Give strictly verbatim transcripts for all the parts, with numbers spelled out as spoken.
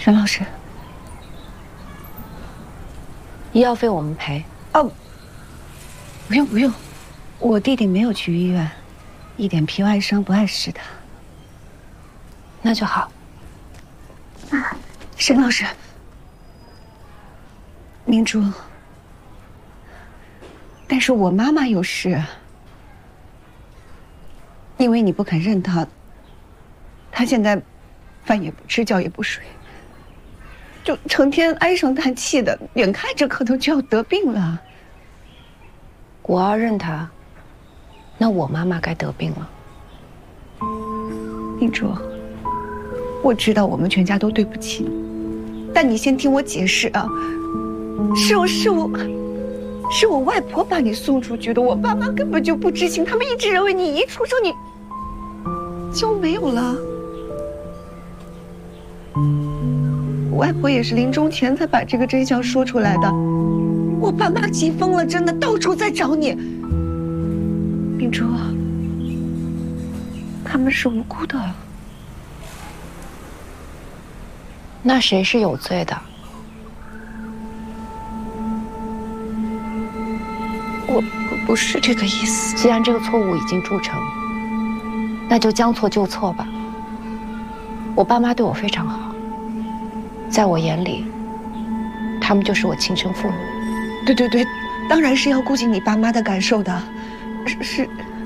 沈老师， 医药费我们赔。 哦，不用不用，我弟弟没有去医院，一点皮外伤不碍事的。 那就好。 啊，沈老师，明珠，但是我妈妈有事，因为你不肯认她，她现在饭也不吃，觉也不睡。 就成天唉声叹气的，眼看着可能就要得病了。 我要认他，那我妈妈该得病了。 明珠，我知道我们全家都对不起你，但你先听我解释啊。是我是我，是我外婆把你送出去的，我爸妈根本就不知情，他们一直认为你一出生你就没有了。 外婆也是临终前才把这个真相说出来的，我爸妈急疯了，真的到处在找你。明珠，他们是无辜的。 那谁是有罪的？ 我我不是这个意思。 既然这个错误已经铸成，那就将错就错吧。我爸妈对我非常好。 在我眼里，他们就是我亲生父母。 对对对，当然是要顾及你爸妈的感受的。是是，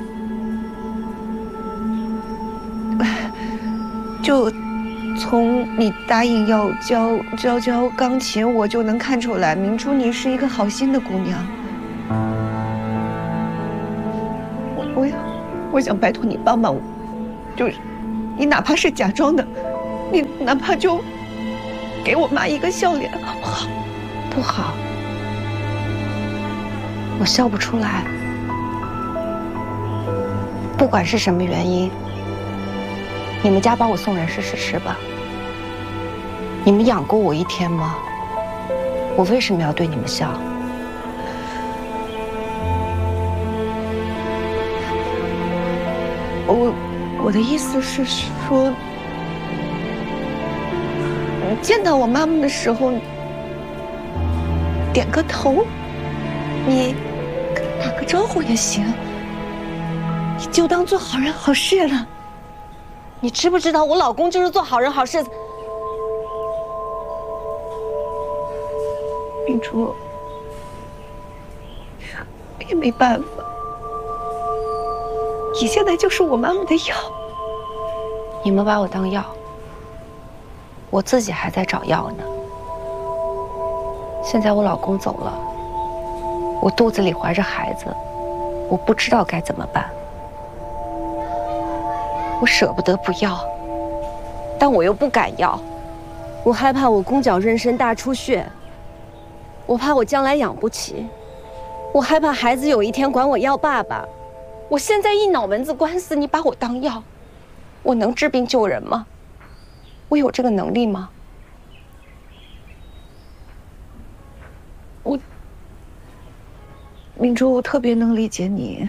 就从你答应要教教教钢琴，我就能看出来，明珠你是一个好心的姑娘。我我我想拜托你帮帮我，就是你哪怕是假装的，你哪怕就。 给我妈一个笑脸，好不好？ 不好，我笑不出来。不管是什么原因，你们家把我送人是事实吧？你们养过我一天吗？我为什么要对你们笑？ 我我的意思是说。 见到我妈妈的时候，点个头，你跟她打个招呼也行，你就当做好人好事了。 你知不知道我老公就是做好人好事？ 明珠，也没办法，你现在就是我妈妈的药。 你们把我当药。 我自己还在找药呢。现在我老公走了，我肚子里怀着孩子，我不知道该怎么办。我舍不得不要，但我又不敢要。我害怕我宫角妊娠大出血，我怕我将来养不起，我害怕孩子有一天管我要爸爸。我现在一脑门子官司，你把我当药，我能治病救人吗？ 我有这个能力吗？ 我，明珠，我特别能理解你。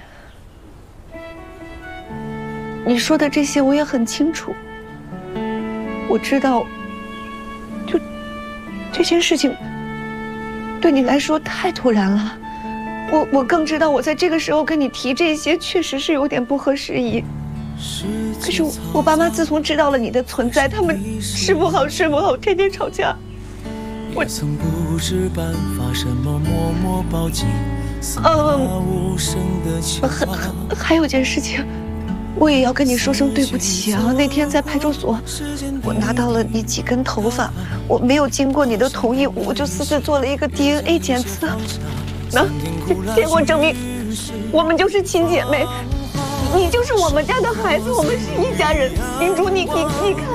你说的这些我也很清楚。我知道，就这件事情对你来说太突然了。我我更知道，我在这个时候跟你提这些，确实是有点不合时宜。 可是我爸妈自从知道了你的存在，他们吃不好睡不好，天天吵架。我曾不知办法，什么默默报警，嗯，还还有件事情，我也要跟你说声对不起啊！那天在派出所，我拿到了你几根头发，我没有经过你的同意，我就私自做了一个 D N A 检测，那结果证明我们就是亲姐妹。 你就是我们家的孩子，我们是一家人。明珠，你你你看。